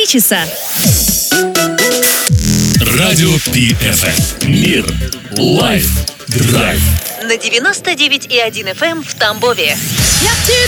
3 часа. Радио PFM. Мир. Лайф. Драйв. На 99,1 FM в Тамбове.